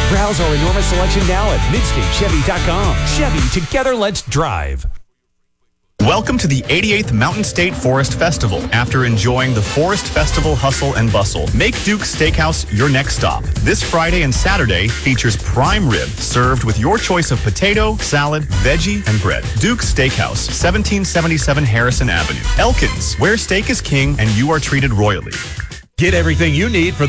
Browse our enormous selection now at MidstateChevy.com. Chevy, together let's drive. Welcome to the 88th Mountain State Forest Festival. After enjoying the Forest Festival hustle and bustle, make Duke's Steakhouse your next stop. This Friday and Saturday features prime rib served with your choice of potato, salad, veggie, and bread. Duke's Steakhouse, 1777 Harrison Avenue. Elkins, where steak is king and you are treated royally. Get everything you need for